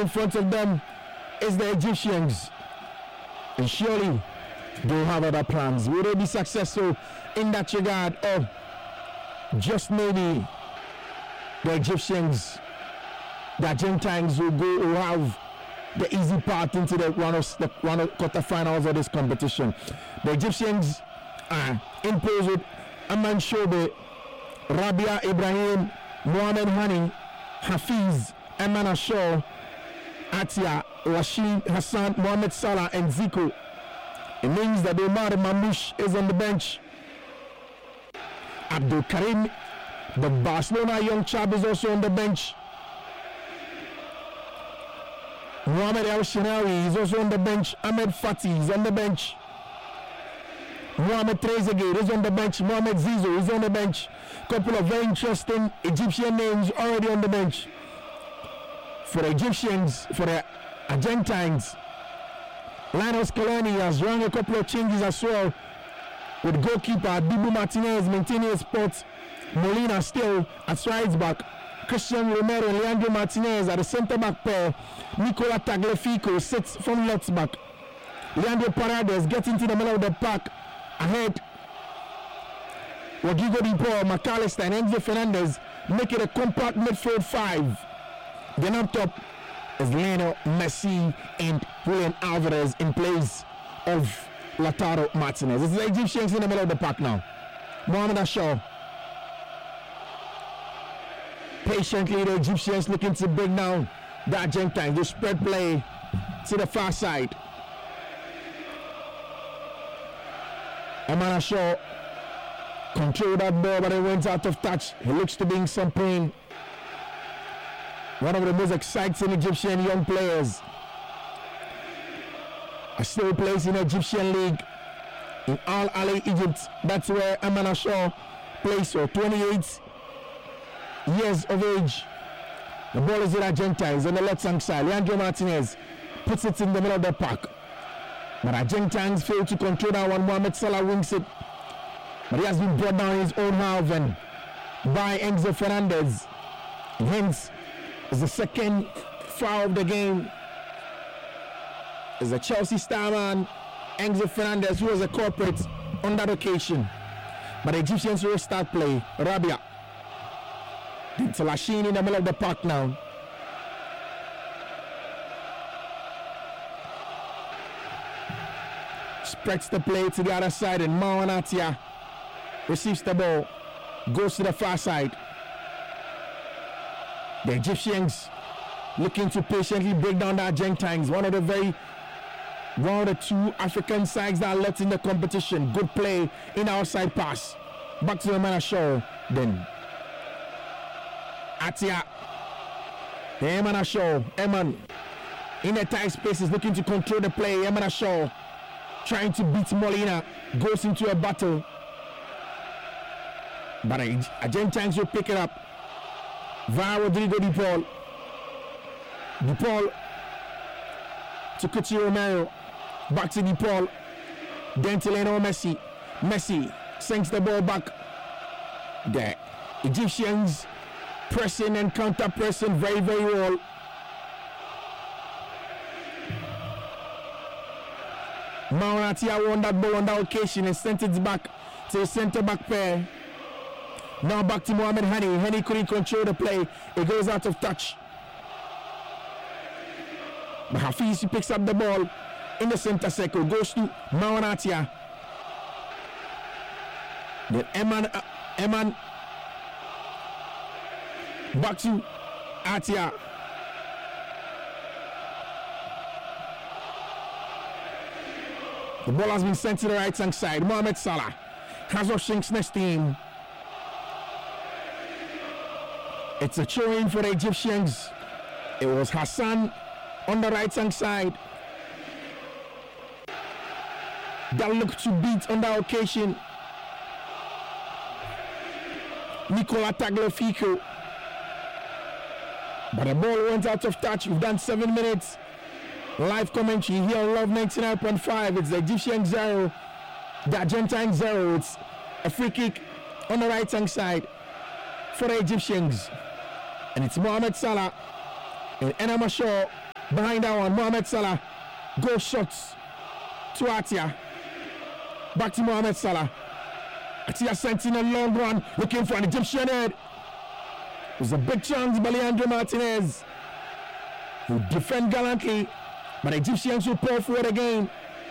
in front of them is the Egyptians. And surely they'll have other plans. Will they be successful in that regard? Or just maybe the Egyptians, the Argentines will have the easy path into the one of quarterfinals of this competition. The Egyptians are imposed with Aman Shobe, Rabia Ibrahim, Mohamed Hani, Hafiz, Eman Ashaw, Atia, Rashid Hassan, Mohamed Salah, and Zico. It means that Omar Mamouche is on the bench. Abdul Karim, the Barcelona young chap, is also on the bench. Mohamed El Shenawi is also on the bench. Ahmed Fati is on the bench. Mohamed Trezeguet is on the bench. Mohamed Zizou is on the bench. Couple of very interesting Egyptian names already on the bench. For the Egyptians, for the Argentines, Linus Coloni has run a couple of changes as well, with goalkeeper Dibu Martinez maintaining his spot. Molina still at right back. Christian Romero and Leandro Martinez at the centre back pair. Nicola Tagliafico sits from left back. Leandro Paredes gets into the middle of the pack. Ahead, Rodrigo Di Paul, McAllister, and Enzo Fernandez make it a compact midfield five. Then up top is Lionel Messi and Julian Alvarez in place of Lautaro Martinez. It's the Egyptians in the middle of the pack now. Mohamed Ashaw. Patiently, the Egyptians looking to break down the Argentines. They spread play to the far side. Eman Ashaw controlled that ball, but it went out of touch. He looks to be in some pain. One of the most exciting Egyptian young players. Still plays in the Egyptian league in Al Ahly, Egypt. That's where Eman Ashaw plays for. 28 years of age. The ball is with Argentines on the left hand side. Leandro Martinez puts it in the middle of the pack. But Argentines fail to control that one. Mohamed Salah wings it. But he has been brought down his own half and by Enzo Fernandez. And hence is the second foul of the game. Is the Chelsea star man Enzo Fernandez, who was a culprit on that occasion. But the Egyptians will start play. Rabia. Lachine in the middle of the park now. Spreads the play to the other side, and Marouane Atia receives the ball, goes to the far side. The Egyptians looking to patiently break down the Argentines. One of the two African sides that are left in the competition. Good play in the outside pass. Back to the Eman Ashaw. Then Atia. The Eman Ashaw. Eman in the tight spaces looking to control the play. Eman Ashaw trying to beat Molina. Goes into a battle. But Argentines will pick it up via Rodrigo Di Paul. Di Paul to Cuti Romero. Back to Di Paul. Then to Lionel Messi. Messi sinks the ball back. The Egyptians pressing and counter-pressing very, very well. Marouane Atia won that ball on that occasion and sent it back to the centre-back pair. Now back to Mohamed Hani. Hani couldn't control the play. It goes out of touch. But Hafiz picks up the ball in the center circle. Goes to Marouane Atia. Then Eman back to Atia. The ball has been sent to the right hand side. Mohamed Salah has Shinks next to him. It's a throw-in for the Egyptians. It was Hassan on the right hand side that looked to beat on that occasion Nicola Tagliafico. But the ball went out of touch. We've done 7 minutes. Live commentary here on Love 99.5. It's the Egyptian 0, the Argentine 0. It's a free kick on the right hand side for the Egyptians. And it's Mohamed Salah and Eman Ashaw Behind that one, Mohamed Salah. Goal shots to Atia. Back to Mohamed Salah. Atia sent in a long run, looking for an Egyptian head. It was a big chance by Leandro Martinez, who defend gallantly, but the Egyptians will pour forward again.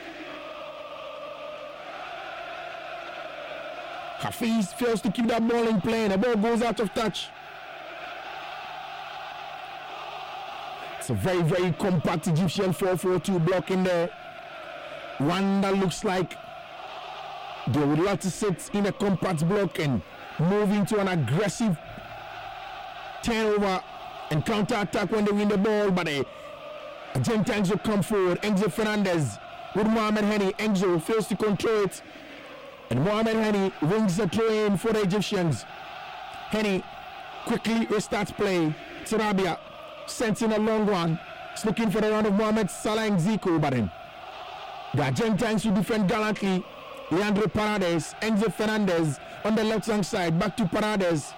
Hafiz fails to keep that ball in play. The ball goes out of touch. It's a very, very compact Egyptian 4-4-2 block in there. One that looks like they would like to sit in a compact block and move into an aggressive turnover and counter-attack when they win the ball, but the Argentines will come forward. Enzo Fernandez with Mohamed Heni. Enzo fails to control it, and Mohamed Heni wins the throw in for the Egyptians. Heni quickly restarts play. Sarabia sends in a long one. It's looking for the run of Mohamed Salah and Zico, but then the Argentines will defend gallantly. Leandro Paredes, Enzo Fernandez on the left hand side. Back to Paredes.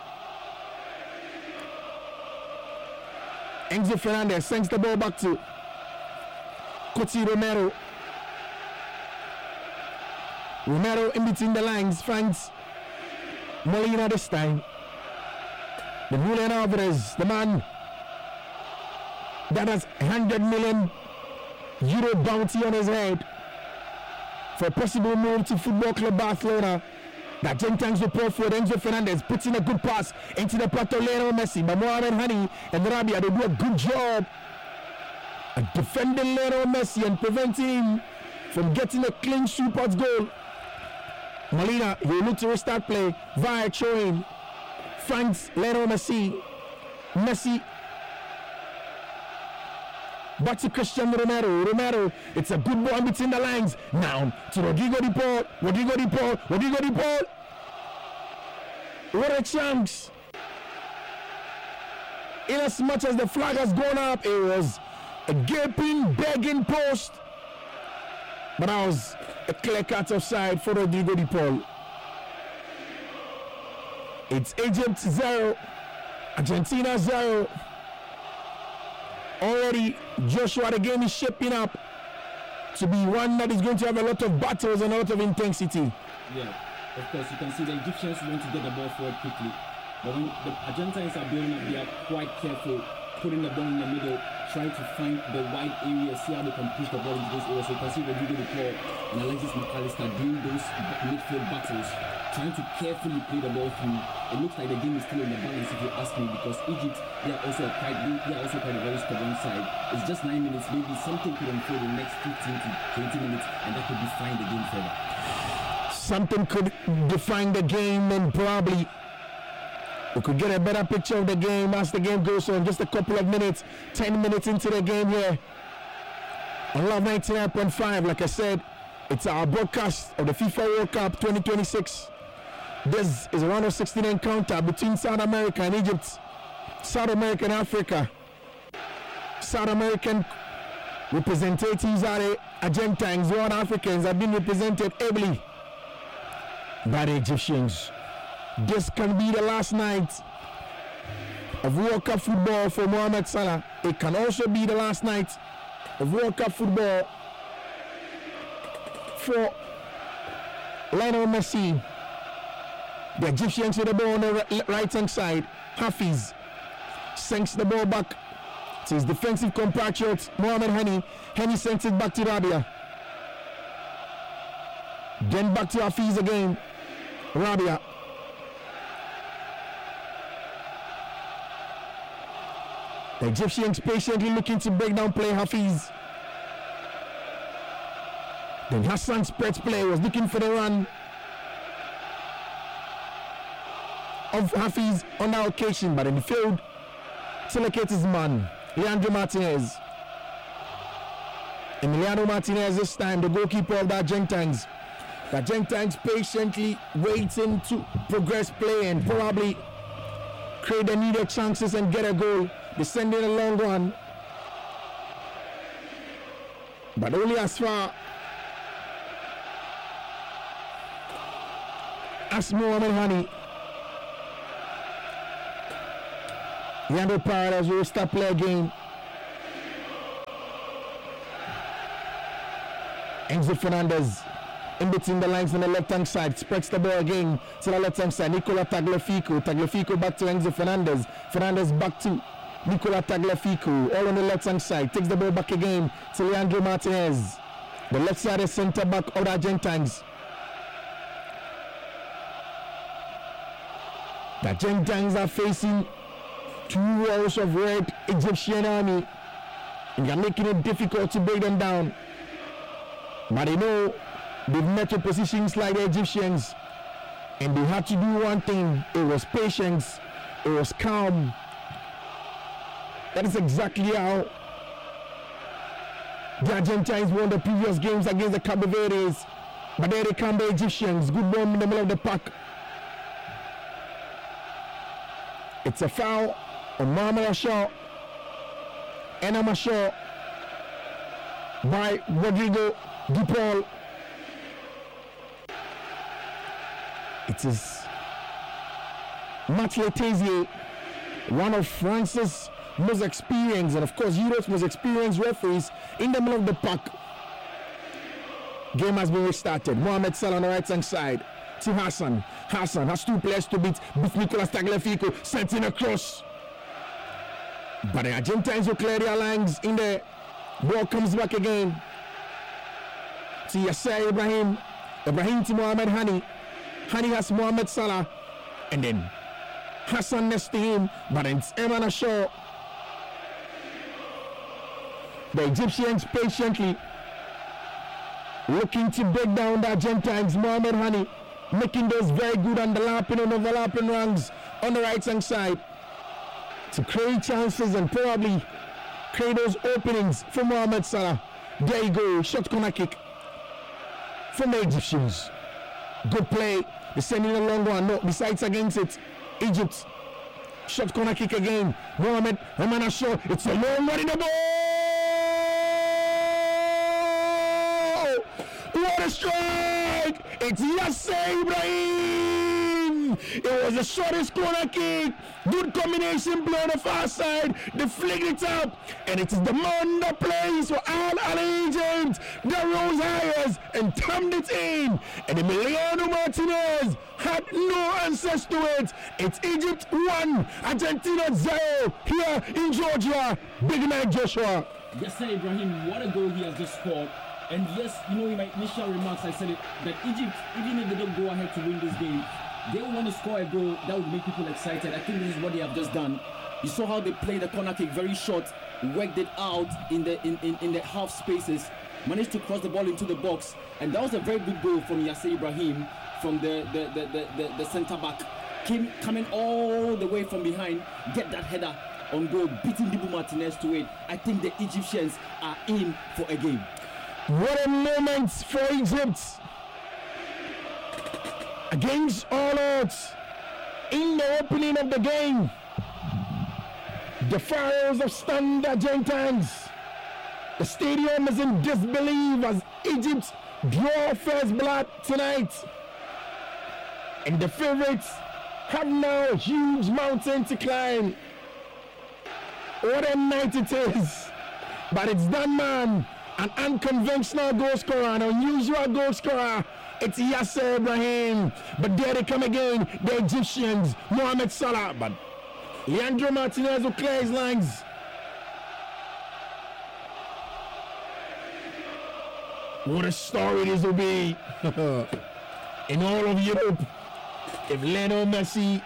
Enzo Fernandez sends the ball back to Coti Romero. Romero in between the lines finds Molina this time. The Julian Alvarez, the man that has €100 million bounty on his head for a possible move to Football Club Barcelona. The Argentines will pour forward. Enzo Fernandez puts in a good pass into the path of Lionel Messi. But Mohamed Heni and Rabia, they do a good job at defending Lionel Messi and preventing him from getting a clean shoot-out goal. Molina, he will look to restart play via throwing. Finds Lionel Messi. Messi back to Cristiano Romero. Romero, it's a good ball between the lines. Now to Rodrigo de Paul. Rodrigo de Paul. Rodrigo de Paul. What a chance. In as much as the flag has gone up, it was a gaping, begging post. But that was a clear cut offside for Rodrigo de Paul. It's Egypt 0, Argentina 0. Already, Joshua, the game is shaping up to be one that is going to have a lot of battles and a lot of intensity. Yeah, of course, you can see the Egyptians want to get the ball forward quickly. But when the Argentines are building up, they are quite careful, putting the ball in the middle, trying to find the wide area, see how they can push the ball into those areas. So you can see Rodrigo de Paul and Alexis McAllister doing those midfield battles, trying to carefully play the ball through. It looks like the game is still in the balance, if you ask me, because Egypt, they are also quite a very stubborn side. It's just 9 minutes, maybe something could unfold in the next 15 to 20 minutes, and that could define the game further. Something could define the game, and probably we could get a better picture of the game as the game goes on. Just a couple of minutes, 10 minutes into the game here on Love 99.5. Like I said, it's our broadcast of the FIFA World Cup 2026. This is a round of 16 encounter between South America and Egypt, South America and Africa. South American representatives are the Argentines, while Africans have been represented ably by the Egyptians. This can be the last night of World Cup football for Mohamed Salah. It can also be the last night of World Cup football for Lionel Messi. The Egyptians with the ball on the right hand side. Hafiz sinks the ball back to his defensive compatriot Mohamed Heni. Heni sends it back to Rabia. Then back to Hafiz again. Rabia. The Egyptians patiently looking to break down play Hafiz. Then Hassan spreads play, was looking for the run of Hafiz on that occasion, but in the field to locate his man, Leandro Martinez. Emiliano Martinez this time, the goalkeeper of the Argentines. The Argentines patiently waiting to progress play and probably create the needed chances and get a goal. They send in a long one, but only as far as Mohamed Heni. Leandro Paredes will start play again. Enzo Fernandez in between the lines on the left-hand side, spreads the ball again to the left-hand side. Nicola Tagliafico. Tagliafico back to Enzo Fernandez. Fernandez back to Nicola Tagliafico, all on the left-hand side. Takes the ball back again to Leandro Martinez. The left-sided centre-back of the Argentines. The Argentines are facing two walls of red Egyptian army, and they're making it difficult to break them down. But they know they've met with positions like the Egyptians, and they had to do one thing. It was patience, it was calm. That is exactly how the Argentines won the previous games against the Cabo Verdes. But there they come, the Egyptians. Good ball in the middle of the pack. It's a foul on Mohamed Shaw. Enama Shaw by Rodrigo De Paul. It is Matt Letizia, one of France's most experienced and of course Europe's most experienced referees, in the middle of the pack. Game has been restarted. Mohamed Salah on the right hand side to Hassan. Hassan has two players to beat Nicolas Tagliafico, sent in across. But the Argentines will clear their lines in there. Ball comes back again to Yasser Ibrahim. Ibrahim to Mohamed Hani. Hani has Mohamed Salah. And then Hassan next to him. But it's Emana Shaw. The Egyptians patiently looking to break down the Argentines. Mohamed Hani making those very good underlapping and overlapping runs on the right hand side to create chances and probably create those openings for Mohamed Salah. There you go, shot corner kick from the Egyptians. Good play. They're sending a long one. No, besides against it. Egypt. Shot corner kick again. Mohamed Emana Shaw. It's a long one in the ball. What a strike! It's Yasser Ibrahim! It was the shortest corner kick. Good combination play on the far side. They flicked it up. And it is the man that plays for Al Ahly Egypt. The rose hires and thumbed it in. And Emiliano Martinez had no answers to it. It's Egypt 1, Argentina 0 here in Georgia. Big night, Joshua. Yasser Ibrahim, what a goal he has just scored. And yes, you know, in my initial remarks, I said it, that Egypt, even if they don't go ahead to win this game, they want to score a goal that would make people excited. I think this is what they have just done. You saw how they played the corner kick very short, worked it out in the half spaces, managed to cross the ball into the box, and that was a very good goal from Yasser Ibrahim from the centre back, coming all the way from behind, get that header on goal, beating Dibu Martinez to it. I think the Egyptians are in for a game. What a moment for Egypt. Against all odds, in the opening of the game, the Pharaohs have stunned the Argentines. The stadium is in disbelief as Egypt draw first blood tonight. And the favorites have now a huge mountain to climb. What a night it is. But it's done, man. An unconventional goal scorer, an unusual goal scorer. It's Yasser Ibrahim. But there they come again, the Egyptians. Mohamed Salah. But Leandro Martinez will clear his lines. What a story this will be in all of Europe if Lionel Messi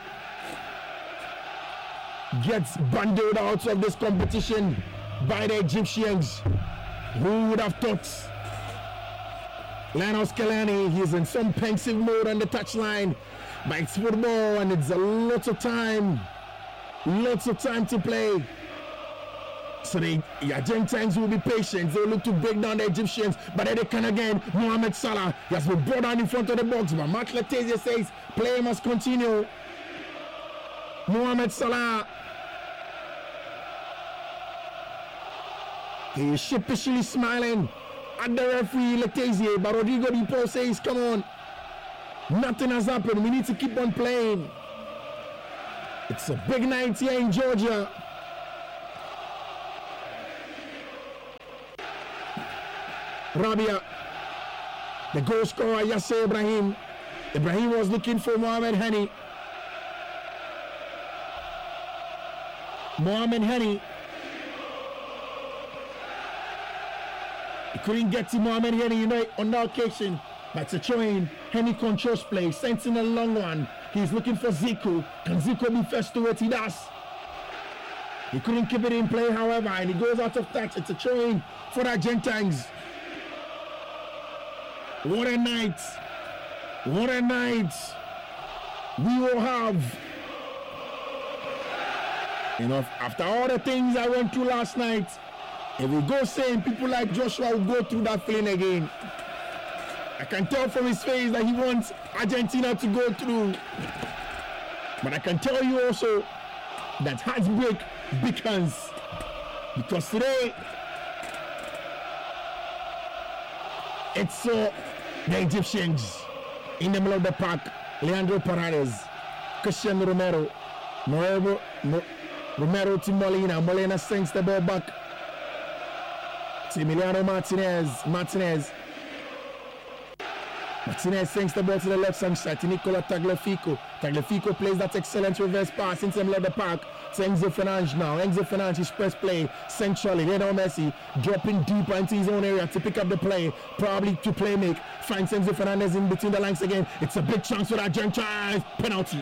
gets bundled out of this competition by the Egyptians. Who would have thought? Lionel Skelani, he's in some pensive mode on the touchline. But it's football and it's a lot of time to play. So the Argentines will be patient. They'll look to break down the Egyptians. But then they can again. Mohamed Salah, he has been brought down in front of the box. But Mark Letizia says play must continue. Mohamed Salah. He is sheepishly smiling at the referee Letizia, but Rodrigo De Paul says, come on, nothing has happened, we need to keep on playing. It's a big night here in Georgia. Rabia The goal scorer, Yasser Ibrahim. Ibrahim was looking for Mohamed Hani. Mohamed Hani. He couldn't get to Mohamed Hani on that occasion. But it's a throw-in. Hani controls play. Sends in a long one. He's looking for Zico. Can Zico be first to it? He does. He couldn't keep it in play, however, and he goes out of touch. It's a throw-in for the Argentines. What a night. What a night we will have. You know, after all the things I went through last night, if we go saying people like Joshua will go through that feeling again. I can tell from his face that he wants Argentina to go through. But I can tell you also that heartbreak beckons. Because today, it's the Egyptians in the middle of the park. Leandro Paredes, Christian Romero, Romero to Molina. Molina sends the ball back to Emiliano Martinez sends the ball to the left hand side to Nicola Tagliafico. Tagliafico plays that excellent reverse pass into the middle of the park to Enzo Fernandes now. Enzo Fernandes press play centrally. Lionel Messi dropping deeper into his own area to pick up the play, probably to play make. Finds Enzo Fernandes in between the lines again. It's a big chance for the Argentines. Penalty.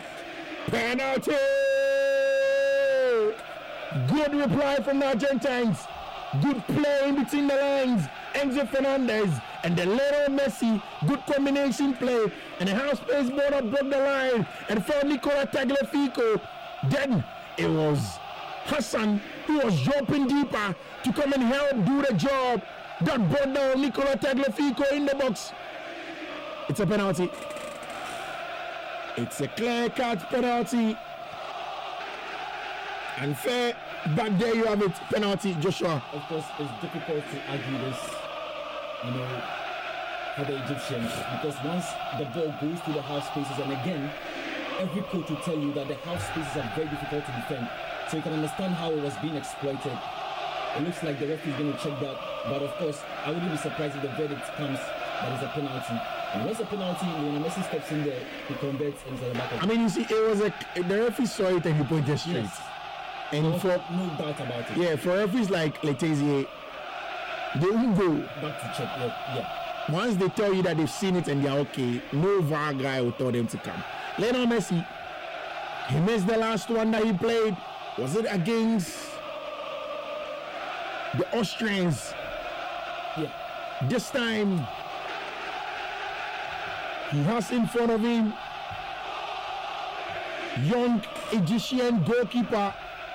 Good reply from the Argentines. Good play in between the lines. Enzo Fernandes and the little Messi, good combination play, and the half space border broke the line and found Nicola Tagliafico. Then it was Hassan who was dropping deeper to come and help do the job that brought down Nicola Tagliafico in the box. It's a penalty. It's a clear-cut penalty. Unfair, but there you have it, penalty, Joshua. Of course, it's difficult to argue this, for the Egyptians, because once the ball goes through the half spaces, and again, every coach will tell you that the half spaces are very difficult to defend. So you can understand how it was being exploited. It looks like the referee is going to check that, but of course, I wouldn't be surprised if the verdict comes that it's a penalty. And once a penalty, Lionel Messi steps in there, he converts into the back of. I mean, you see, it was the referee saw it and he pointed straight. Yes. And No for doubt about it. yeah, for referees like Letizia, they will go. Back to check. Yeah. Once they tell you that they've seen it and they're okay, no VAR guy will tell them to come. Lionel Messi, he missed the last one that he played. Was it against the Austrians? Yeah. This time, he has in front of him young Egyptian goalkeeper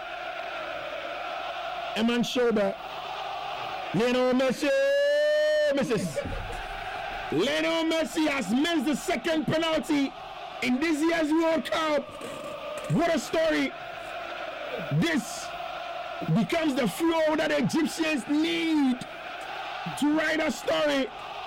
Eman Shoba. Lionel Messi misses. Lionel Messi has missed the second penalty in this year's World Cup. What a story. This becomes the flow that the Egyptians need to write a story.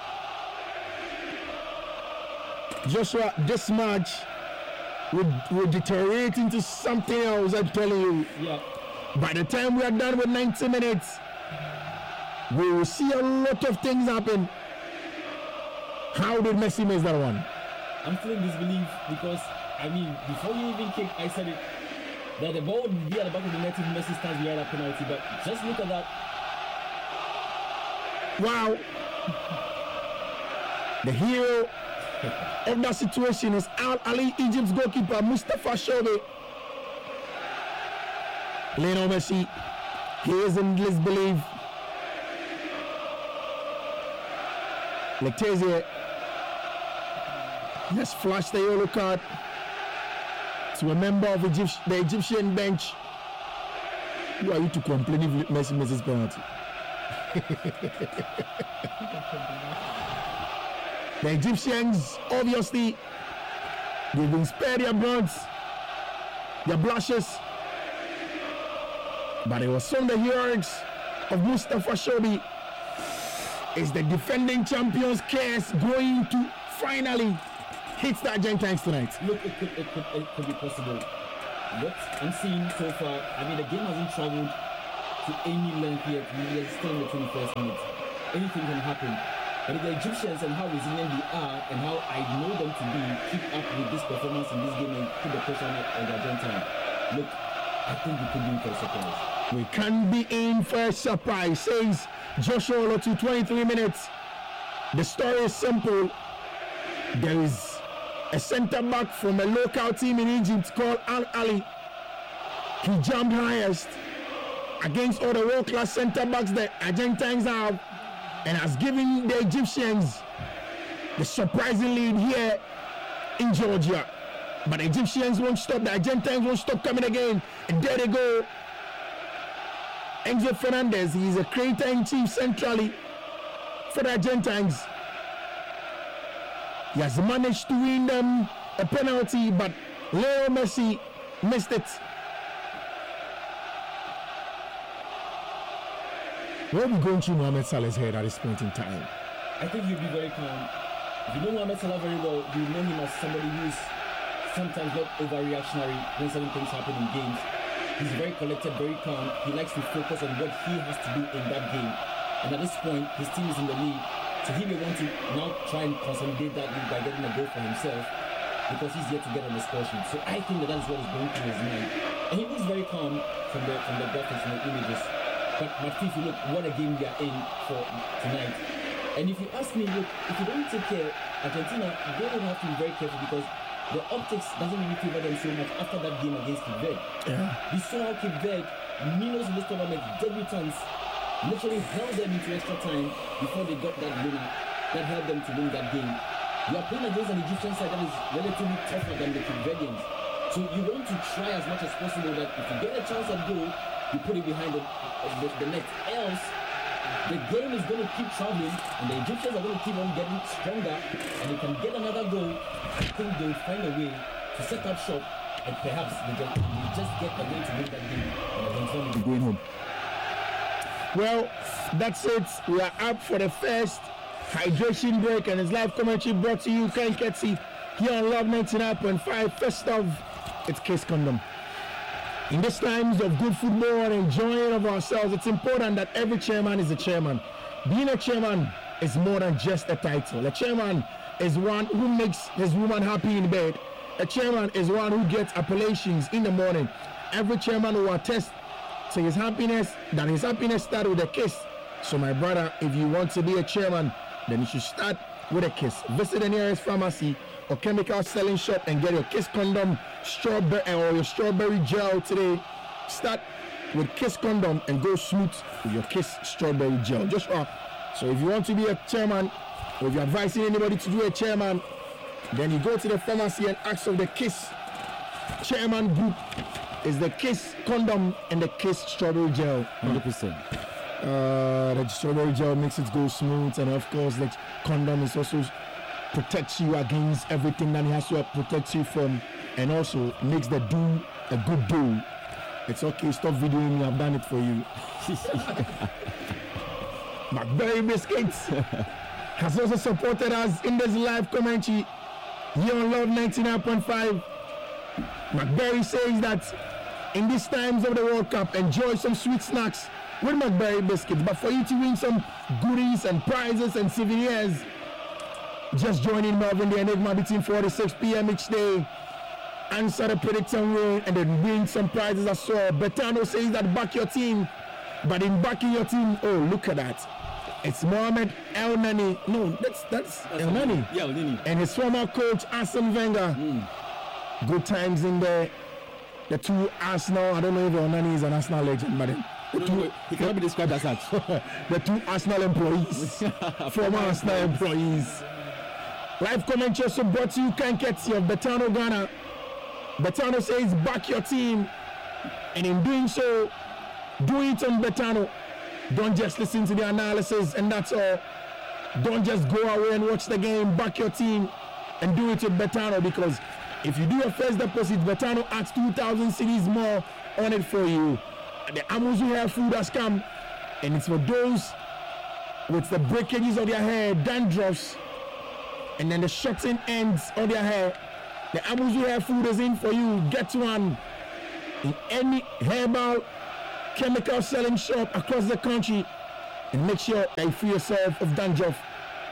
Joshua, this match would deteriorate into something else, I'm telling you. Yeah. By the time we are done with 90 minutes, we will see a lot of things happen. How did Messi miss that one? I'm still in disbelief because, I mean, before you even kick, I said it, that the ball would be at the back of the net if Messi stands behind that penalty, but just look at that. Wow. The hero of that situation is Al Ali, Egypt's goalkeeper, Mustafa Shobe. Lionel Messi, he is in disbelief. Letizia has flashed the yellow card to a member of the Egyptian bench. Who are you to complain if Messi misses penalty? The Egyptians, obviously, they've been spared their burns, their blushes, but it was on the heroics of Mustafa Shobi. Is the defending champions' case going to finally hit the Argentines tonight? Look, it could be possible. What I'm seeing so far, I mean, the game hasn't traveled to any length yet. We are still in the 21st minute. Anything can happen. But if the Egyptians and how resilient they are and how I know them to be keep up with this performance in this game and put the pressure on the Argentine, look, I think we could be in for a surprise. We can be in for a surprise, says Joshua Olotu, 23 minutes. The story is simple. There is a centre back from a local team in Egypt called Al Ali. He jumped highest against all the world-class centre backs the Argentines have and has given the Egyptians the surprising lead here in Georgia. But the Egyptians won't stop, the Argentines won't stop coming again. And there they go. Enzo Fernandez, he is a creator-in-chief centrally for the Argentines. He has managed to win them a penalty, but Leo Messi missed it. What are we going through Mohamed Salah's head at this point in time? I think he'll be very calm. If you know Mohamed Salah very well, you know him as somebody who's sometimes not overreactionary when certain things happen in games. He's very collected, very calm. He likes to focus on what he has to do in that game. And at this point, his team is in the lead. So he may want to now try and consolidate that lead by getting a goal for himself because he's yet to get on the score sheet. So I think that is what is going through his mind. And he looks very calm from the graphics and the images. But Martif, look, what a game we are in for tonight. And if you ask me, look, if you don't take care, Argentina, they will have to be very careful because the optics doesn't really favor them so much after that game against Cape Verde. Yeah. We saw how Cape Verde, Minos in this tournament, debutants, literally held them into extra time before they got that winner that helped them to win that game. You are playing against an Egyptian side that is relatively tougher than the Cape Verdeans. So you want to try as much as possible that if you get a chance at goal, you put it behind the net. Else, the game is going to keep traveling and the Egyptians are going to keep on getting stronger and they can get another goal. I think they'll find a way to set up shop and perhaps they just get a way to win that game and Argentina will be going home. Well, that's it. We are up for the first hydration break and it's live commentary brought to you, Ken Ketsi, here on Love 99.5. First off, it's Kiss Condom. In these times of good football and enjoying of ourselves, it's important that every chairman is a chairman. Being a chairman is more than just a title. A chairman is one who makes his woman happy in bed. A chairman is one who gets appellations in the morning. Every chairman will attest to his happiness, that his happiness starts with a kiss. So my brother, if you want to be a chairman, then you should start with a kiss. Visit the nearest pharmacy or chemical selling shop and get your Kiss Condom strawberry or your strawberry gel today. Start with Kiss Condom and go smooth with your Kiss strawberry gel. Joshua, so if you want to be a chairman or if you're advising anybody to do a chairman, then you go to the pharmacy and ask for the Kiss chairman group. Is the Kiss Condom and the Kiss strawberry gel. 100%. The strawberry gel makes it go smooth, and of course the condom is also protects you against everything that it has to protect you from, and also makes the do a good do. It's okay, stop videoing me, I've done it for you. McBerry Biscuits has also supported us in this live commentary here on Love 99.5. McBerry says that in these times of the World Cup, enjoy some sweet snacks with McBerry Biscuits. But for you to win some goodies and prizes and souvenirs, just join in Melvin the Enigma between 4 to 6 p.m. each day. Answer the prediction win and then win some prizes as well. Betano says that back your team. But in backing your team, oh, look at that. It's Mohamed El Nani. No, that's El Nani. Yeah, El Nani. And his former coach, Arsene Wenger. Good times in there. The two Arsenal, I don't know if El Nani is an Arsenal legend, but he cannot be described as such. The two Arsenal employees, former Arsenal employees. Live commentary also brought to you, Ken Ketsi of Betano Ghana. Betano says back your team, and in doing so, do it on Betano. Don't just listen to the analysis and that's all. Don't just go away and watch the game. Back your team and do it with Betano, because if you do a first deposit, Betano adds 2,000 cedis more on it for you. The Amuzu hair food has come, and it's for those with the breakages of their hair, dandruffs, and then the shortened ends of their hair. The Amuzu hair food is in for you. Get one in any herbal chemical selling shop across the country and make sure that you free yourself of dandruff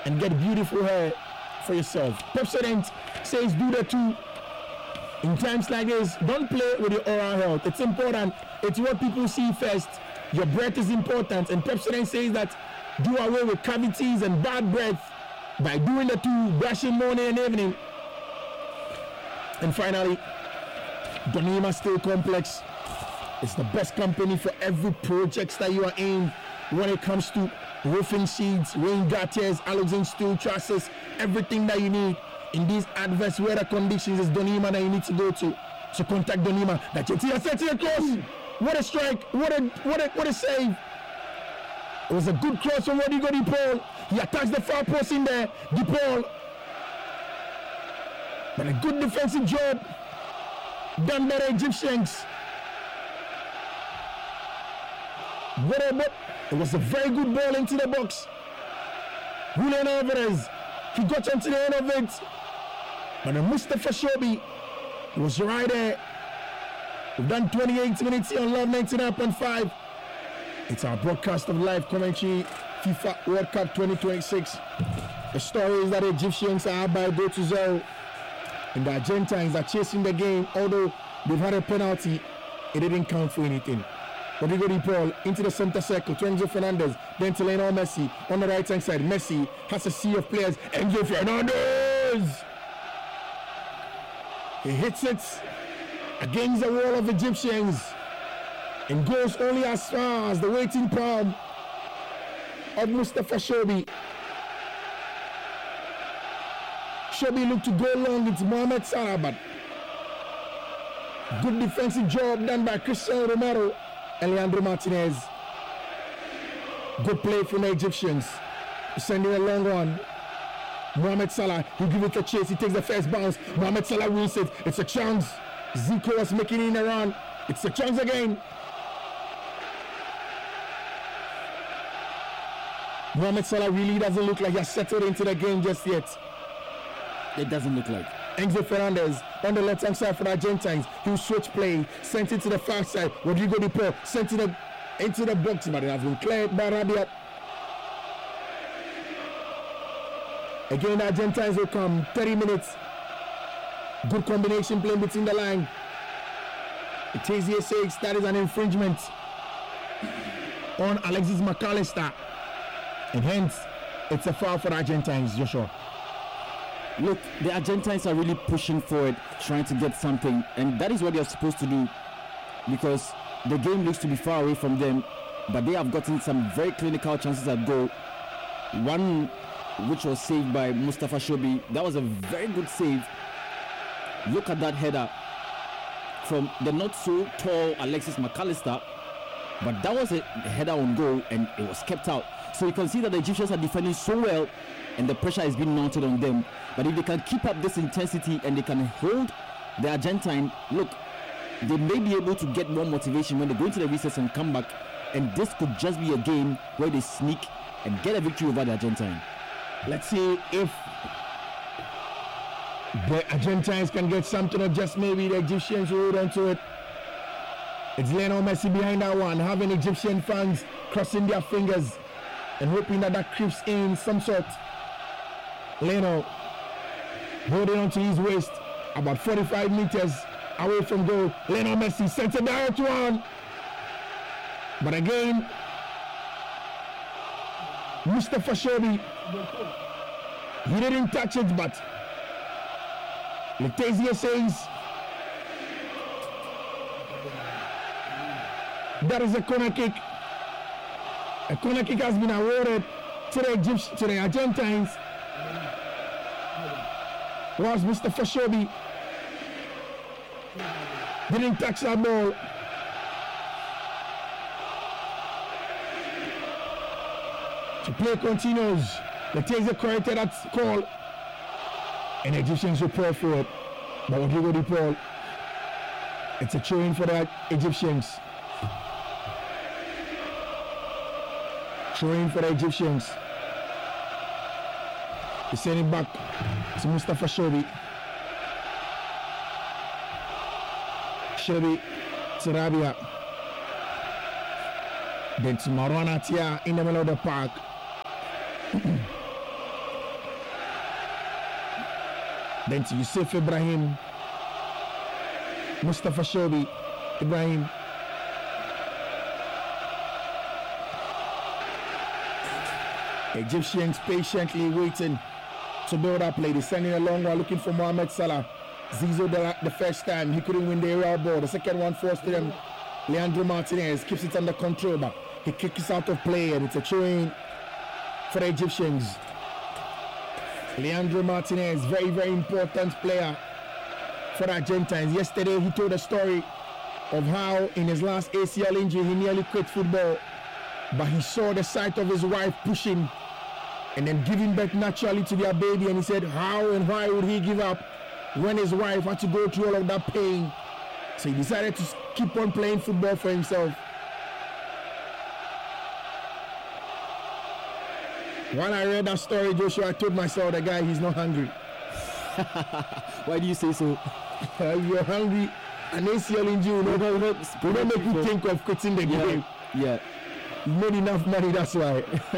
and get beautiful hair for yourself. Pepsodent says do that too. In times like this, don't play with your oral health. It's important. It's what people see first. Your breath is important, and Pepsodent says that do away with cavities and bad breath by doing the two, brushing morning and evening. And finally, Donima Steel Complex is the best company for every project that you are in when it comes to roofing sheets, rain gutters, halogen steel trusses, everything that you need in these adverse weather conditions is Donima that you need to go to. So contact Donima. That you set to the cross. What a strike! What a save! It was a good cross from Rodrigo De Paul. He attacks the far post in there. De Paul. But a good defensive job done by the Egyptians. It was a very good ball into the box. Julian Alvarez, he got onto the end of it. But Mustafa Shobi was right there. We've done 28 minutes here on Love 99.5. It's our broadcast of live commentary, FIFA World Cup 2026. The story is that the Egyptians are up by a goal to 0. And the Argentines are chasing the game, although they've had a penalty. It didn't count for anything. Rodrigo De Paul into the center circle to Enzo Fernandez, then to Lionel Messi on the right hand side. Messi has a sea of players. Enzo Fernandez! He hits it against the wall of Egyptians and goes only as far as the waiting palm of Mustafa Shobi. Shobi looked to go long into Mohamed Salah, but good defensive job done by Cristiano Romero and Leandro Martinez. Good play from the Egyptians. Sending a long one. Mohamed Salah, he gives it a chase. He takes the first bounce. Mohamed Salah wins it. It's a chance. Zico was making it in a run. It's a chance again. Mohamed Salah really doesn't look like he has settled into the game just yet. It doesn't look like. Enzo Fernandez on the left-hand side for the Argentines. He'll switch play, sent it to the far side. Rodrigo De Paul sent it into the box, but it has been cleared by Rabiot. Again, the Argentines will come. 30 minutes. Good combination playing between the line. Itasia says that is an infringement on Alexis McAllister. And hence, it's a foul for the Argentines, Joshua. Look, the Argentines are really pushing forward, trying to get something, and that is what they're supposed to do, because the game looks to be far away from them, but they have gotten some very clinical chances at goal. One which was saved by Mustafa Shobi. That was a very good save. Look at that header from the not so tall Alexis McAllister, but that was a header on goal and it was kept out. So you can see that the Egyptians are defending so well and the pressure is being mounted on them. But if they can keep up this intensity and they can hold the Argentine, look, they may be able to get more motivation when they go into the recess and come back. And this could just be a game where they sneak and get a victory over the Argentine. Let's see if the Argentines can get something, or just maybe the Egyptians will hold on to it. It's Lionel Messi behind that one, having Egyptian fans crossing their fingers and hoping that that creeps in some sort. Lionel holding on to his waist, about 45 meters away from goal. Lionel Messi sends it down to one. But again, Mustafa Shobi, he didn't touch it, but Letizia says that is a corner kick. A corner kick has been awarded to the Argentines. Whilst Mustafa Shobi didn't touch that ball. The play continues. Letizia corrected that call. And the Egyptians will pour for it. But Rodrigo De Paul, it's a throw-in for the Egyptians. Throw-in for the Egyptians. They send it back to Mustafa Shobi. Shobi to Rabia. Then to Marwan Atia in the middle of the park. Then to Yusuf Ibrahim. Mustafa Shobi. Ibrahim. Egyptians patiently waiting to build up play. They're sending a long one looking for Mohamed Salah. Zizou the first time, he couldn't win the aerial ball. The second one forced him. Leandro Martinez keeps it under control, but he kicks out of play, and it's a throw-in for the Egyptians. Leandro Martinez, very, very important player for the Argentines. Yesterday, he told a story of how in his last ACL injury, he nearly quit football, but he saw the sight of his wife pushing and then giving birth naturally to their baby, and he said how and why would he give up when his wife had to go through all of that pain. So he decided to keep on playing football for himself. When I read that story, Joshua, I told myself, the guy, he's not hungry. Why do you say so? If you're hungry, an ACL injury will not make you think of quitting the game. Yeah. You made enough money, that's why.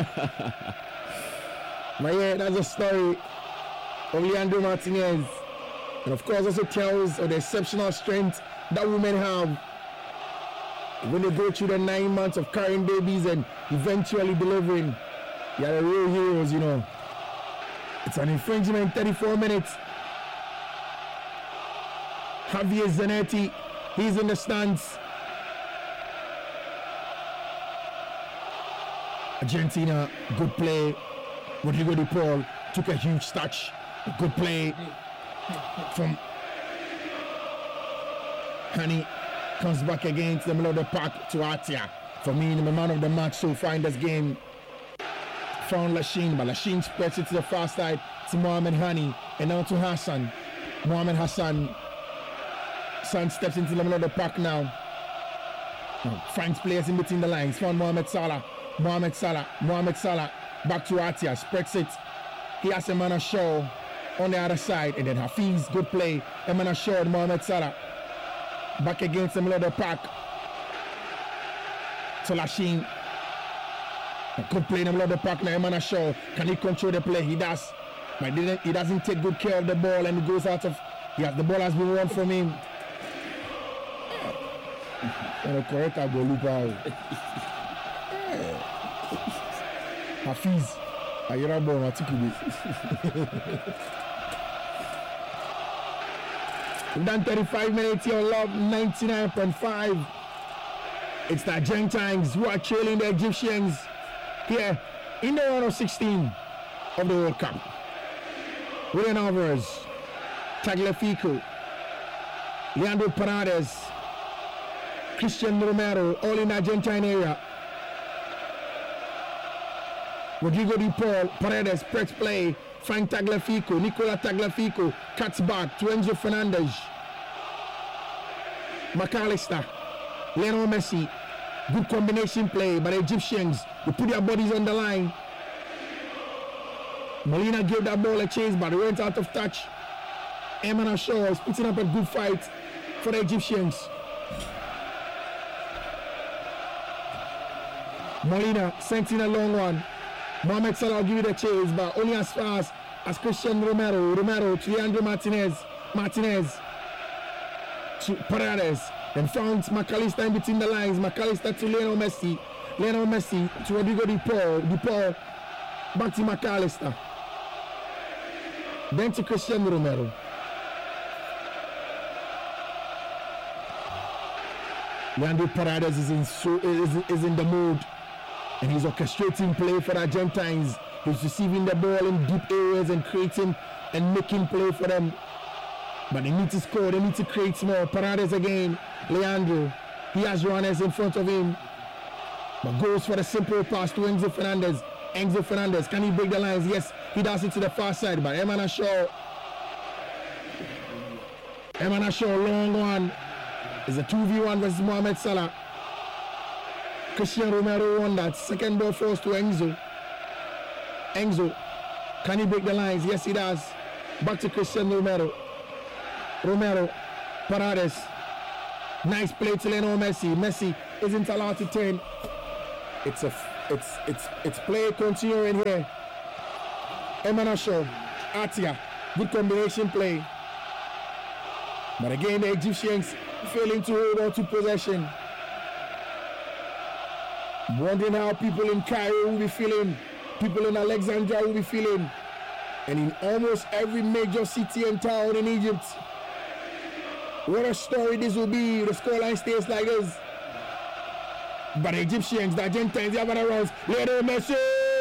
But yeah, that's a story of Leandro Martinez. And of course, also tells of the exceptional strength that women have when they go through the 9 months of carrying babies and eventually delivering. They are the real heroes, you know. It's an infringement, 34 minutes. Javier Zanetti, he's in the stands. Argentina, good play. Rodrigo de Paul took a huge touch. Good play from Hani. Comes back again to the middle of the park to Atia. For me, the man of the match so far in this game. Found Lachine, but Lachine spreads it to the far side to Mohamed Hani. And now to Hassan. Mohamed Hassan. Hassan steps into the middle of the park now. Finds players in between the lines. Found Mohamed Salah. Mohamed Salah. Back to Atia. Spreads it. He has Emmanuel Shaw on the other side. And then Hafiz. Good play. Emmanuel Shaw and Mohamed Salah. Back against the middle of the park. To Lachine. Good play in the middle of the park now. Emmanuel Shaw. Can he control the play? He does. But he doesn't take good care of the ball, and it goes out of. Yes, the ball has been won from him. And a correct goalkeeper. Hafiz. Ayera ball Matikubi. We've done 35 minutes here on Love 99.5. It's the Argentines who are trailing the Egyptians here in the round of 16 of the World Cup. Julian Alvarez, Tagliafico, Leandro Paredes, Christian Romero, all in the Argentine area. Rodrigo de Paul, Paredes, press play, Frank Tagliafico, Nicola Tagliafico, cuts back to Enzo Fernandez. McAllister, Lionel Messi, good combination play by the Egyptians. They put their bodies on the line. Molina gave that ball a chase, but it went out of touch. Emmanuel Shaw is putting up a good fight for the Egyptians. Molina sent in a long one. Mohamed Salah will give it a chase, but only as far as Christian Romero. Romero to Leandro Martinez. Martinez to Paredes. Then found McAllister in between the lines. McAllister to Lionel Messi. Lionel Messi to Rodrigo de Paul. De Paul back to McAllister. Then to Christian Romero. Leandro Paredes is in the mood. And he's orchestrating play for the Argentines. He's receiving the ball in deep areas and creating and making play for them. But they need to score, they need to create more. Paredes again, Leandro. He has runners in front of him. But goes for the simple pass to Enzo Fernandez. Enzo Fernandez, can he break the lines? Yes, he does it to the far side. But Emmanuel Shaw, long one. It's a 2v1 versus Mohamed Salah. Christian Romero won that. Second ball forced to Enzo. Enzo, can he break the lines? Yes, he does. Back to Christian Romero. Romero, Paredes. Nice play to Lionel Messi. Messi isn't allowed to turn. It's play continuing here. Emmanuel Shaw, Atia, Good combination play. But again, the Egyptians failing to hold on to possession. Wondering how people in Cairo will be feeling, people in Alexandria will be feeling, and in almost every major city and town in Egypt. What a story this will be. The scoreline stays like this. But the Egyptians, the Argentines, the other runs. Lionel Messi!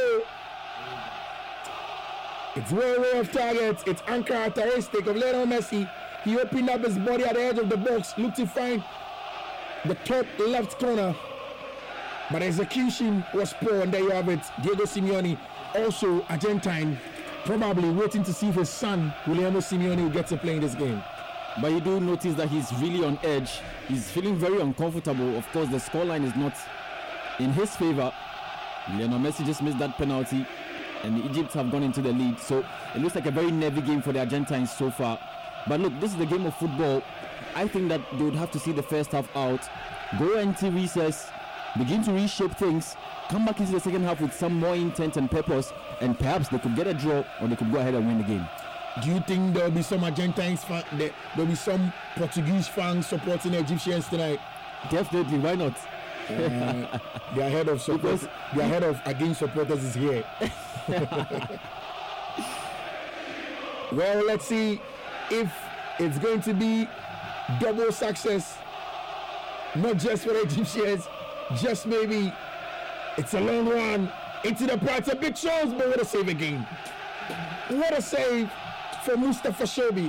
It's way off target. It's uncharacteristic of Lionel Messi. He opened up his body at the edge of the box, looked to find the top left corner. But execution was poor, and there you have it. Diego Simeone, also Argentine, probably waiting to see if his son, Guillermo Simeone, will get to play in this game. But you do notice that he's really on edge. He's feeling very uncomfortable. Of course, the scoreline is not in his favor. Lionel Messi just missed that penalty, and the Egypt have gone into the lead. So it looks like a very nervy game for the Argentines so far. But look, this is the game of football. I think that they would have to see the first half out, go into recess, begin to reshape things, come back into the second half with some more intent and purpose, and perhaps they could get a draw or they could go ahead and win the game. Do you think there'll be some Argentines fans, there'll be some Portuguese fans supporting the Egyptians tonight? Definitely, why not? The head of support, the head of against supporters is here. Well, let's see if it's going to be double success, not just for the Egyptians, just maybe it's a long run into the parts of big shows, but what a save again. What a save for Mustafa Shobi.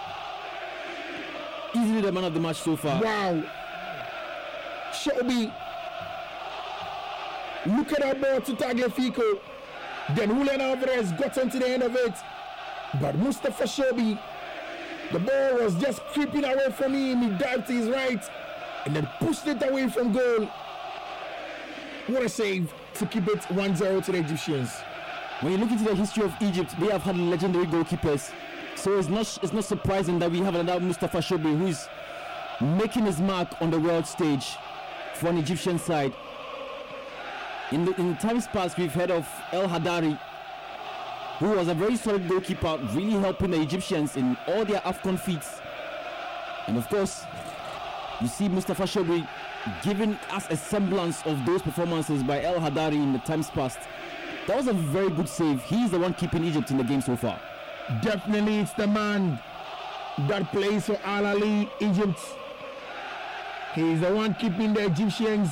Easily the man of the match so far. Wow. Shobi. Look at that ball to Tagliafico. Then Julian Alvarez got onto the end of it. But Mustafa Shobi, the ball was just creeping away from him. He dived to his right and then pushed it away from goal. What a save to keep it 1-0 to the Egyptians. When you look into the history of Egypt, they have had legendary goalkeepers. So it's not surprising that we have another Mustafa Shobi who is making his mark on the world stage for an Egyptian side. In the times past, we've heard of El Hadari, who was a very solid goalkeeper, really helping the Egyptians in all their AFCON feats. And of course, you see Mustafa Shobi giving us a semblance of those performances by El Hadari in the times past. That was a very good save. He's the one keeping Egypt in the game so far. Definitely, it's the man that plays for Al Ahly Egypt. He's the one keeping the Egyptians.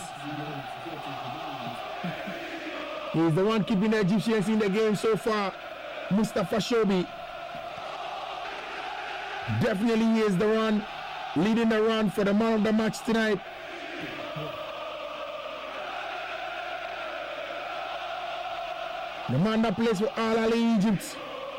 He's the one keeping the Egyptians in the game so far. Mustafa Shobi. Definitely he is the one leading the run for the man of the match tonight. The man that plays for Al Ahly Egypt.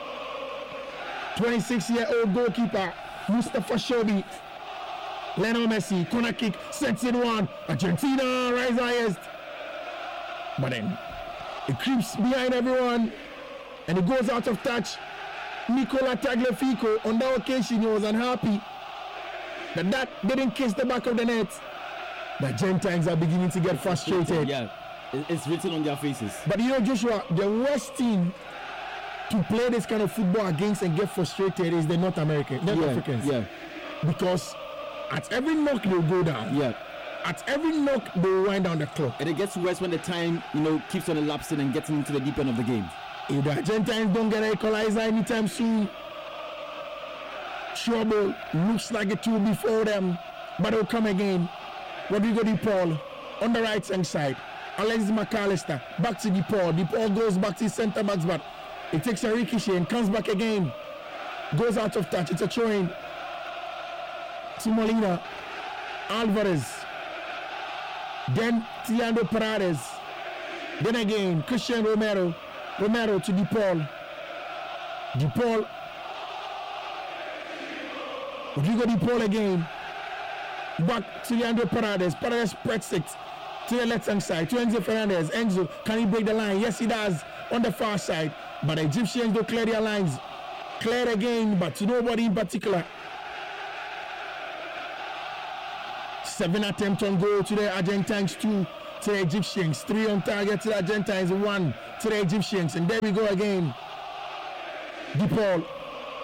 26-year-old goalkeeper Mustafa Shobi. Lionel Messi, corner kick, sets in one. Argentina rise highest. But then it creeps behind everyone and it goes out of touch. Nicola Tagliafico, on that occasion, he was unhappy that didn't kiss the back of the net. The Argentines are beginning to get frustrated. Yeah, it's written on their faces. But you know, Joshua, the worst team to play this kind of football against and get frustrated is the North Africans. Yeah. Because at every knock they'll go down. Yeah. At every knock they'll wind down the clock. And it gets worse when the time, keeps on elapsing and getting into the deep end of the game. If the Argentines don't get an equalizer anytime soon, trouble looks like it will be for them, but it'll come again. Rodrigo De Paul on the right hand side. Alexis McAllister back to De Paul. De Paul goes back to his centre backs, but it takes a ricochet and comes back again. Goes out of touch. It's a throw-in to Molina. Alvarez. Then Leandro Paredes. Then again, Christian Romero. Romero to De Paul. De Paul. Rodrigo De Paul again. Back to Leandro Paredes. Paredes spreads it to the left hand side. To Enzo Fernandez. Enzo, can he break the line? Yes, he does. On the far side. But the Egyptians don't clear their lines. Cleared again, but to nobody in particular. 7 attempts on goal to the Argentines, 2 to the Egyptians, 3 on target to the Argentines, 1 to the Egyptians, and there we go again. De Paul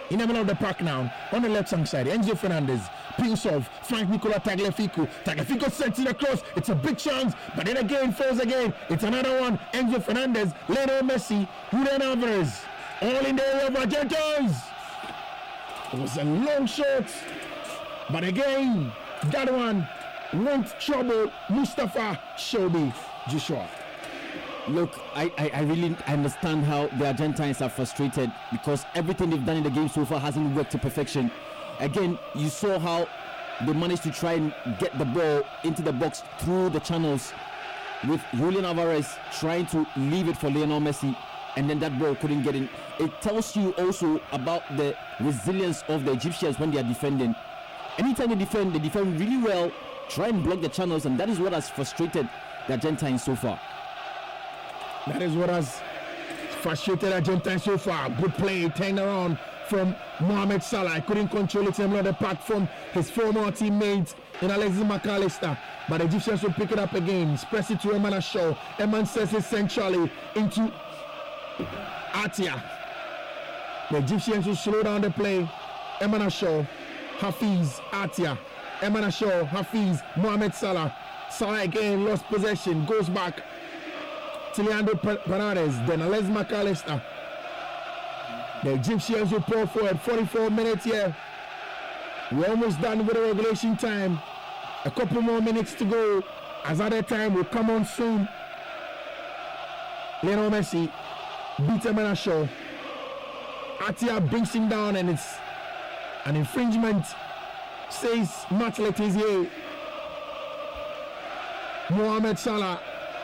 in the middle of the park now. On the left hand side, Enzo Fernandez peels off. Frank Nicola Tagliafico. Tagliafico sets it across. It's a big chance, but then again falls again. It's another one. Enzo Fernandez, Lionel Messi, Julian Alvarez, all in the area of Argentinos. It was a long shot, but again, that one won't trouble Mustafa Shobi Joshua. Look, I really understand how the Argentines are frustrated because everything they've done in the game so far hasn't worked to perfection. Again, you saw how they managed to try and get the ball into the box through the channels with Julian Alvarez trying to leave it for Lionel Messi, and then that ball couldn't get in. It tells you also about the resilience of the Egyptians when they are defending. Anytime they defend really well, try and block the channels, and that is what has frustrated the Argentines so far. That is what has frustrated Argentina so far. Good play, turned around from Mohamed Salah. Couldn't control it in the pack from his former teammate in Alexis McAllister. But the Egyptians will pick it up again. Press it to Emmanuel Shaw. Eman says it centrally into Atia. The Egyptians will slow down the play. Emmanuel Shaw, Hafiz, Atia. Emmanuel Shaw, Hafiz, Mohamed Salah. Salah again lost possession, goes back. Leandro Paredes, then Alexis McAllister. The Egyptians will pour forward. 44 minutes here. We're almost done with the regulation time. A couple more minutes to go. As other time will come on soon. Lionel Messi beats Emmanuel Shaw. Atia brings him down, and it's an infringement, says Matt Letizia. Mohamed Salah.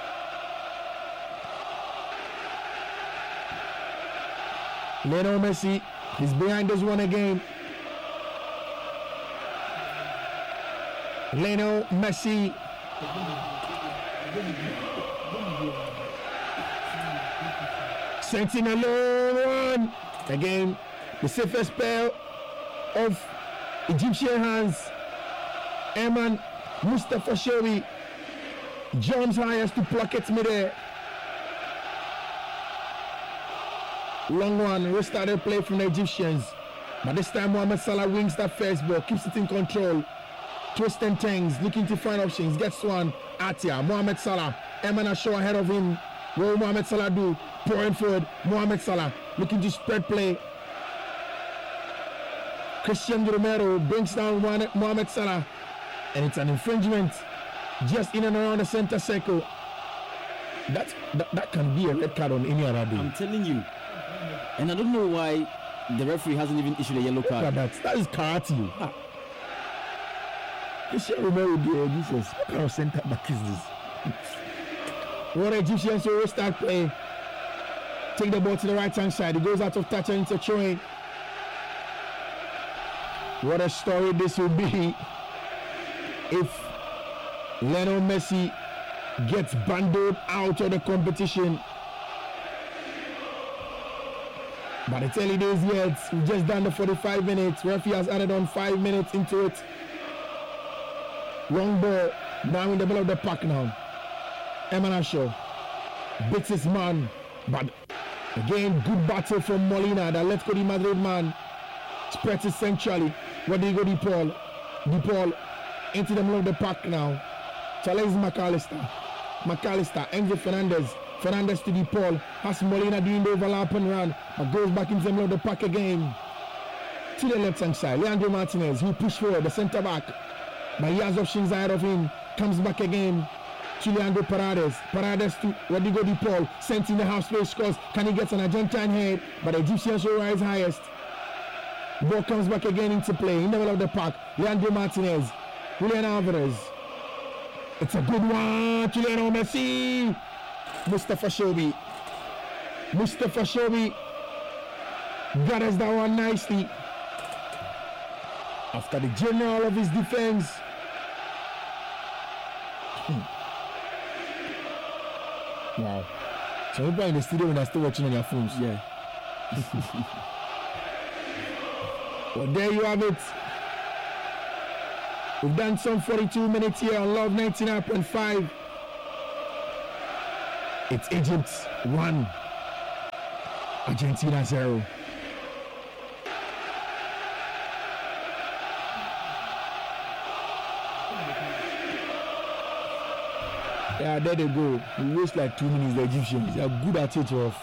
Lionel Messi is behind this one again. Lionel Messi. Sending a long one. Again, the safest pair of Egyptian hands. Eman Mustafa Shobi jumps highest to pluck it midair. Long one, restarted play from the Egyptians. But this time Mohamed Salah wings that first ball, keeps it in control. Twist and turns, looking to find options. Gets one, Atia, Mohamed Salah. Emmanuel Shaw ahead of him. What will Mohamed Salah do? Pouring forward, Mohamed Salah looking to spread play. Christian Romero brings down Mohamed Salah. And it's an infringement just in and around the center circle. That can be a red card on any other day. I'm telling you. And I don't know why the referee hasn't even issued a yellow card. That is karate. Christian Romero, Jesus, what kind of center back is this? What Egyptians will restart play. Take the ball to the right hand side. It goes out of touch and into throwing. What a story this will be if Lionel Messi gets bundled out of the competition. But it's early days yet. We've just done the 45 minutes. Referee has added on 5 minutes into it. Long ball. Now in the middle of the park now. Emmanuel Shaw beats his man. But again, good battle from Molina, the Atletico Madrid man. Spreads it centrally. Where do you go, DePaul? DePaul into the middle of the park now. Chalez McAllister. McAllister, Enzo Fernandez. Fernandez to DePaul. Has Molina doing the overlap and run. But goes back into the middle of the park again. To the left hand side. Leandro Martinez, who push forward, the centre back. But he has options ahead of him. Comes back again. To Leandro Paredes. Paredes to Rodrigo DePaul. Sent in the half space, scores. Can he get an Argentine head? But the Egyptians will rise highest. Ball comes back again into play. In the middle of the park. Leandro Martinez. Julian Alvarez. It's a good one to Lionel Messi. Mustafa Shobi. Mustafa Shobi gathers that one nicely. After the general of his defense. Wow. So people in the studio when they're still watching on their phones. Yeah. Well, there you have it. We've done some 42 minutes here on Love 99.5. It's Egypt 1, Argentina 0. Yeah, there they go. We waste like 2 minutes. The Egyptians, they are good at it, rough.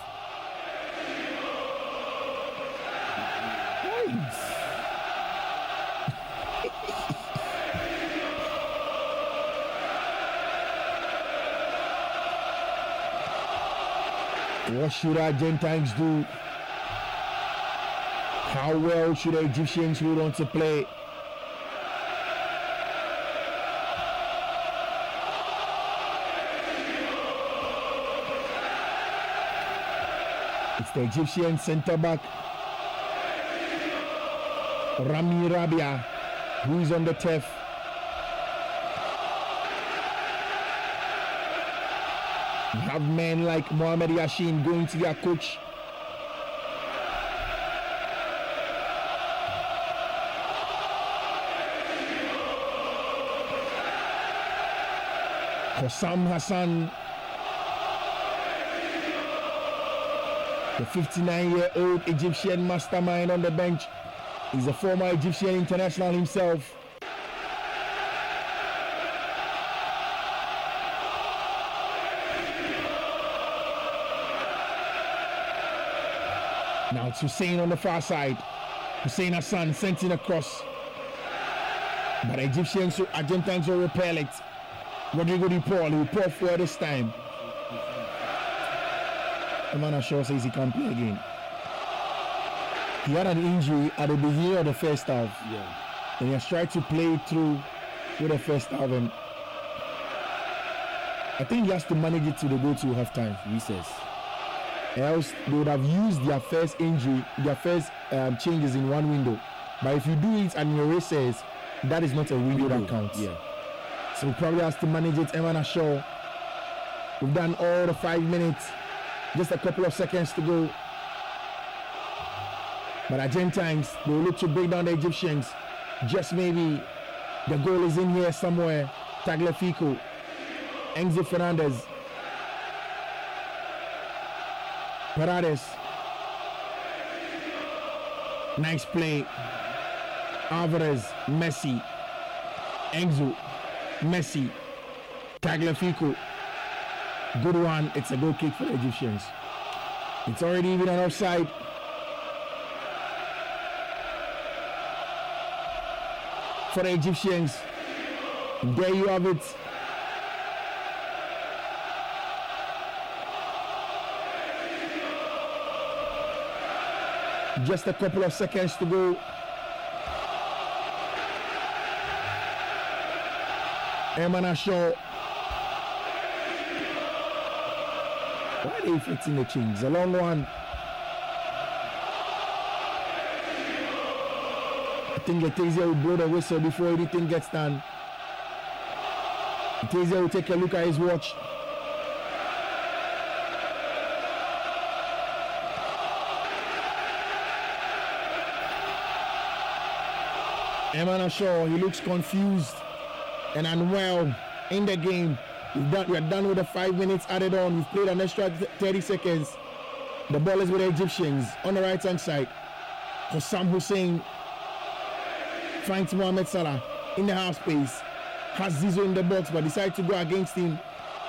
What should Argentines do? How well should the Egyptians hold on to play? It's the Egyptian centre back Rami Rabia, who is on the turf. You have men like Mohamed Yashin going to their coach. Hossam Hassan, the 59-year-old Egyptian mastermind on the bench. He's a former Egyptian international himself. Now it's Hussein on the far side. Hussein Hassan sent in across. But the Argentines will repel it. Rodrigo De Paul, he will pour for this time. Emmanuel Shaw says he can't play again. He had an injury at the beginning of the first half. Yeah. And he has tried to play it through with the first half. And I think he has to manage it to the go to halftime. Recess. Else they would have used their first injury, their first changes in one window. But if you do it and your recess, that is not a window that counts. Yeah. So he probably has to manage it. Emmanuel Shaw. We've done all the 5 minutes. Just a couple of seconds to go. But Argentines, they will look to break down the Egyptians. Just maybe the goal is in here somewhere. Tagliafico, Enzo Fernandez, Paredes. Nice play. Alvarez, Messi, Enzo, Messi, Tagliafico. Good one. It's a goal kick for the Egyptians. It's already even an offside. For the Egyptians. And there you have it. Just a couple of seconds to go. Emmanuel Shaw. Why are they fixing the change? A long one. I think Letizia will blow the whistle before anything gets done. Letizia will take a look at his watch. Emmanuel Shaw, he looks confused and unwell in the game. We are done with the 5 minutes added on. We've played an extra 30 seconds. The ball is with the Egyptians on the right hand side. Hossam Hussein finds Mohamed Salah in the half space. Has Zizou in the box but decides to go against him.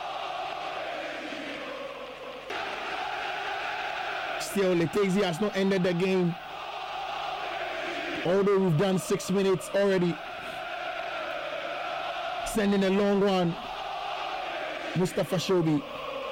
Still, Letizia has not ended the game. Although we've done 6 minutes already. Sending a long one. Mustafa Shobi.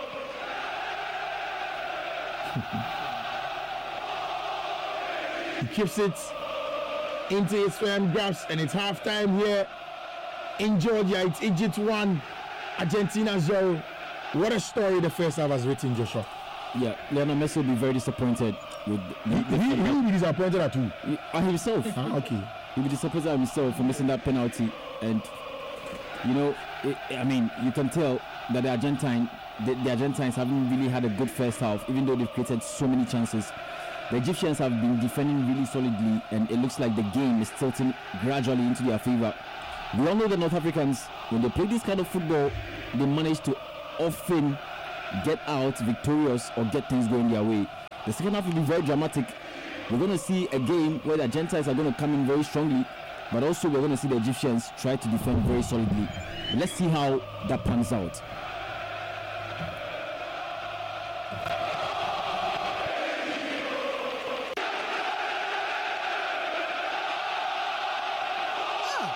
He keeps it into his firm grasp, and it's halftime here in Georgia. It's Egypt 1, Argentina 0. What a story the first half has written, Joshua. Yeah, Lionel Messi will be very disappointed with He will be disappointed at who? Himself. Okay. He'll be disappointed at himself for missing that penalty. And you know, you can tell that the Argentines haven't really had a good first half, even though they've created so many chances. The Egyptians have been defending really solidly, and it looks like the game is tilting gradually into their favor. We all know the North Africans, when they play this kind of football, they manage to often get out victorious or get things going their way. The second half will be very dramatic. We're going to see a game where the Argentines are going to come in very strongly, but also we're going to see the Egyptians try to defend very solidly. Let's see how that pans out.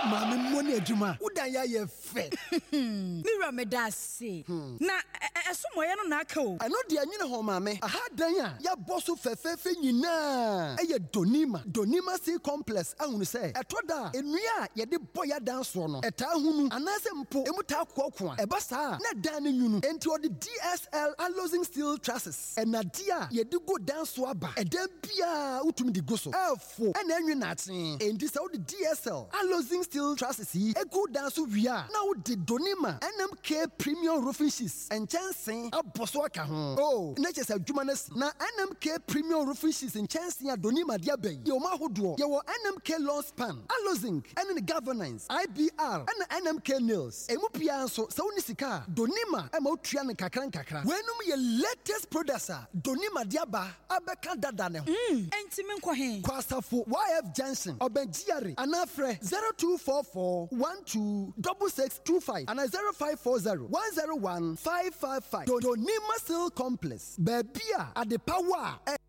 Mami money adwuma. Udan ya ye fe. Mira me da se. Na esomoye no na aka o. Ano de anyine ho mame. Aha dan a ya boso fefefe nyina. Eye Donima Sea Complex ahunu se. Etoda enua ye de boya dan so no. Eta hunu anase mpo emuta kwokwa. Eba sa na dan ne nyunu. Enti o de DSL Alozing Steel Trusses. Enadia ye de go dan so aba. Eda bia utumi de go so. Efo ena enwe na aten. Enti se o de DSL Alozing Steel Trusses yi egu dan so wia. Na o de Donima NMK Premium Roofing Sheets. Enchansen aboso aka ho. Oh, na chese adwuma na NMK Premium Roofing Sheets enchansen a Donima dia ben. Ye o ma hodo. Ye wo NMK Lawn Span, Alozing, and the Governance, IBR, and NMK Nails. Emu pia so uni sika Donima ema utua ne kakran kakra. Wenum ye latest producer Donima diaba abeka dada ne ho. Enti me nkɔ he. Kwasafo YF Johnson Obenjiare anafre 0244 126625 and 0540 101 555. Donima Steel Complex. Bebia at the power.